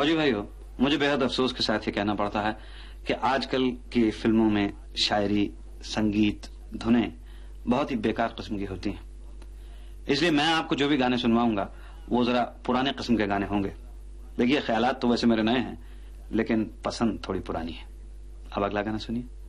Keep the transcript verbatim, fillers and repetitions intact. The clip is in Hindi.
फौजी भाइयों, मुझे बेहद अफसोस के साथ ये कहना पड़ता है कि आजकल की फिल्मों में शायरी, संगीत, धुनें बहुत ही बेकार किस्म की होती हैं। इसलिए मैं आपको जो भी गाने सुनवाऊंगा वो जरा पुराने किस्म के गाने होंगे। देखिए, ख्यालात तो वैसे मेरे नए हैं, लेकिन पसंद थोड़ी पुरानी है। अब अगला गाना सुनिए।